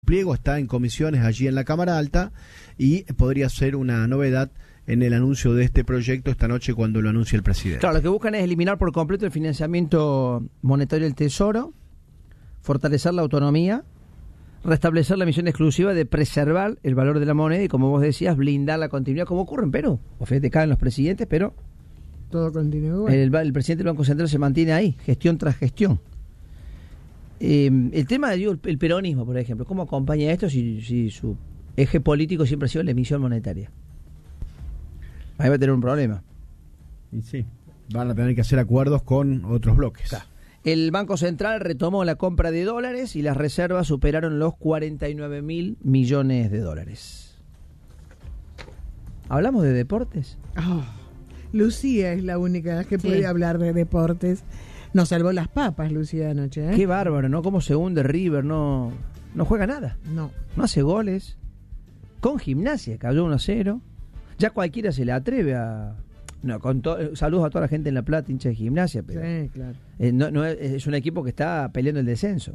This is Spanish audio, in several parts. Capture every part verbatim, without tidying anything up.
pliego está en comisiones allí en la Cámara Alta y podría ser una novedad en el anuncio de este proyecto esta noche cuando lo anuncie el presidente. Claro, lo que buscan es eliminar por completo el financiamiento monetario del Tesoro, fortalecer la autonomía, restablecer la misión exclusiva de preservar el valor de la moneda y, como vos decías, blindar la continuidad, como ocurre en Perú. O fíjate, caen los presidentes, pero todo continúa. El, el presidente del Banco Central se mantiene ahí, gestión tras gestión. Eh, el tema, digo, el, el peronismo, por ejemplo, ¿cómo acompaña esto si, si su eje político siempre ha sido la emisión monetaria? Ahí va a tener un problema. Y sí, van a tener que hacer acuerdos con otros bloques. Claro. El Banco Central retomó la compra de dólares y las reservas superaron los cuarenta y nueve mil millones de dólares. ¿Hablamos de deportes? Oh, Lucía es la única que Sí. puede hablar de deportes. Nos salvó las papas, Lucía, anoche. ¿eh? Qué bárbaro, ¿no? Cómo se hunde River, no, no juega nada. No. No hace goles. Con Gimnasia, cayó uno a cero. Ya cualquiera se le atreve a... No, con to... Saludos a toda la gente en La Plata, hincha de Gimnasia, pero Sí, claro. eh, no, no es, es un equipo que está peleando el descenso.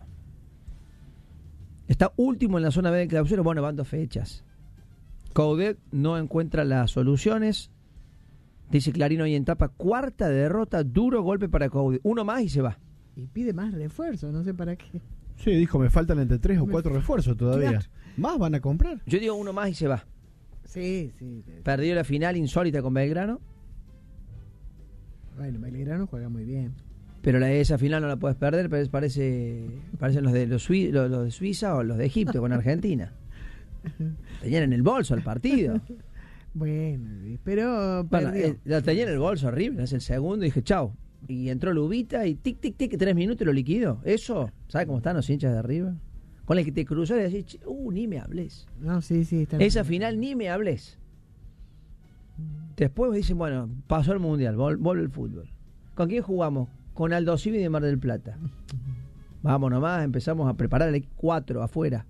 Está último en la zona B de clausura, bueno, van dos fechas. Coudet no encuentra las soluciones. Dice Clarín hoy en tapa, cuarta derrota, duro golpe para Coudet. Uno más y se va. Y pide más refuerzos, no sé para qué. Sí, dijo, me faltan entre tres o cuatro refuerzos todavía. Claro. ¿Más van a comprar? Yo digo uno más y se va. Sí, sí. Perdió la final insólita con Belgrano, Bueno, Belgrano juega muy bien. pero la, esa final no la puedes perder, pero parece, parecen los de los, Sui- los, los de Suiza o los de Egipto con Argentina. Tenían en el bolso el partido. Bueno, pero Bueno, perdió. eh, la tenía en el bolso horrible, es el segundo y dije chau. Y entró Lubita y tic, tic, tic, tres minutos y lo liquidó. Eso, ¿sabes cómo están los hinchas de arriba? Con el que te cruzó y decís, uh, ni me hables. No, sí, sí. Está Esa bien. final ni me hables. Después me dicen, bueno, pasó el mundial, vol- vuelve el fútbol. ¿Con quién jugamos? Con Aldo Civi de Mar del Plata. Vamos nomás, empezamos a preparar el cuatro afuera.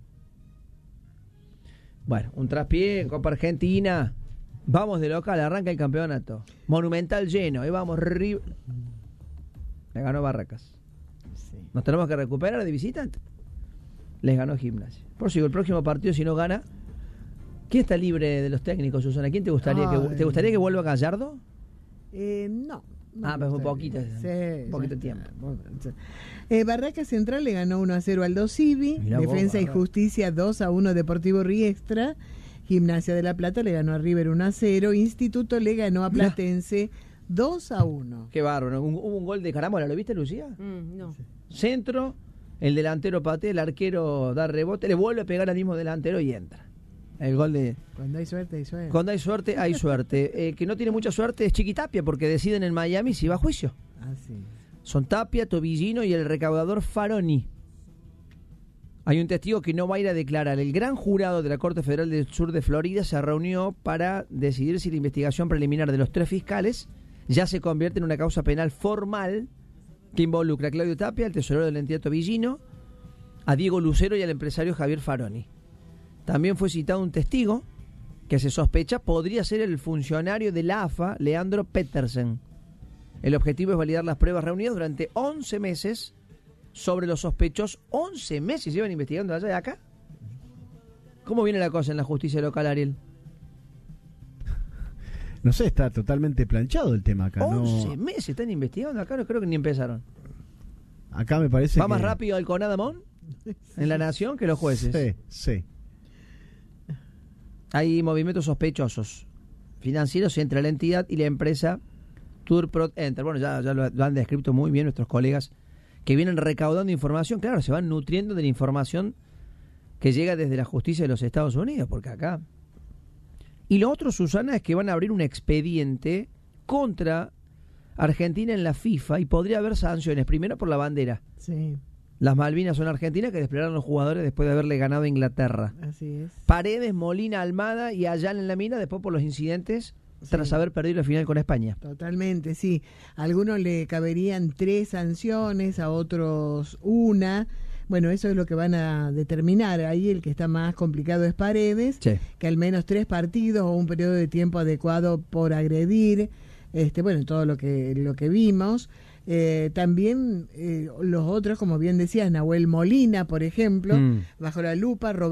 Bueno, un traspié en Copa Argentina. Vamos de local, arranca el campeonato. Monumental lleno, ahí vamos. Ri- Le ganó Barracas. Sí. Nos tenemos que recuperar de visitante. Les ganó Gimnasia. Por si el próximo partido, si no gana, ¿quién está libre de los técnicos, Susana? ¿Quién te gustaría que Ay. te gustaría que vuelva Gallardo? Eh, no. no Ah, me pero un gustaría. poquito, Sí, un poquito ya tiempo. está. Bueno, sí. Eh, Barraca Central le ganó uno a cero al Aldo Civi. Mirá vos, Defensa y Barraca. Justicia dos a uno Deportivo Riestra. Gimnasia de La Plata le ganó a River uno a cero. Instituto le ganó a Mirá. Platense dos a uno. Qué bárbaro. Un- Hubo un gol de Carámbola, ¿lo viste, Lucía? Mm, no. Centro, el delantero patea, el arquero da rebote, le vuelve a pegar al mismo delantero y entra. El gol de... Cuando hay suerte, hay suerte. Cuando hay suerte, hay suerte. El que no tiene mucha suerte es Chiquitapia, porque deciden en Miami si va a juicio. Ah, sí. Son Tapia, Tobillino y el recaudador Faroni. Hay un testigo que no va a ir a declarar. El gran jurado de la Corte Federal del Sur de Florida se reunió para decidir si la investigación preliminar de los tres fiscales ya se convierte en una causa penal formal que involucra a Claudio Tapia, el tesorero de la entidad Tobillino, a Diego Lucero y al empresario Javier Faroni. También fue citado un testigo que se sospecha podría ser el funcionario de la A F A, Leandro Petersen. El objetivo es validar las pruebas reunidas durante once meses sobre los sospechosos. once meses llevan investigando allá y acá. ¿Cómo viene la cosa en la justicia local, Ariel? No sé, está totalmente planchado el tema acá. once No, meses están investigando acá, no creo que ni empezaron. acá me parece ¿Va que... más rápido el Conadamón en la Nación que los jueces? Sí, sí. Hay movimientos sospechosos financieros entre la entidad y la empresa Tourprot Enter. Bueno, ya, ya lo, lo han descrito muy bien nuestros colegas que vienen recaudando información. Claro, se van nutriendo de la información que llega desde la justicia de los Estados Unidos, porque acá... Y lo otro, Susana, es que van a abrir un expediente contra Argentina en la FIFA y podría haber sanciones. Primero por la bandera. Sí, Las Malvinas son argentinas que desplegaron los jugadores después de haberle ganado a Inglaterra. así es. Paredes, Molina, Almada y Ayala en la mina después por los incidentes tras Sí. haber perdido la final con España. Totalmente, sí. A algunos le caberían tres sanciones, a otros una. Bueno, eso es lo que van a determinar. Ahí el que está más complicado es Paredes, Sí. que al menos tres partidos o un periodo de tiempo adecuado por agredir, este, bueno, todo lo que lo que vimos. Eh, también eh, los otros, como bien decías, Nahuel Molina, por ejemplo, Mm. bajo la lupa.